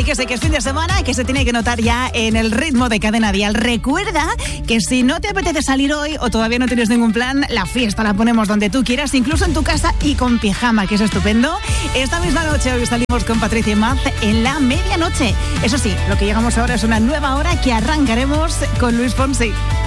Y que sé que es fin de semana, que se tiene que notar ya en el ritmo de Cadena Dial. Recuerda que si no te apetece salir hoy o todavía no tienes ningún plan, la fiesta la ponemos donde tú quieras, incluso en tu casa y con pijama, que es estupendo. Esta misma noche hoy salimos con Patricia y Maz en la medianoche. Eso sí, lo que llegamos ahora es una nueva hora que arrancaremos con Luis Fonsi.